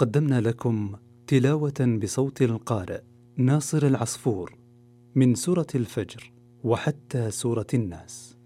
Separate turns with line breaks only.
قدمنا لكم تلاوة بصوت القارئ ناصر العصفور من سورة الفجر وحتى سورة الناس.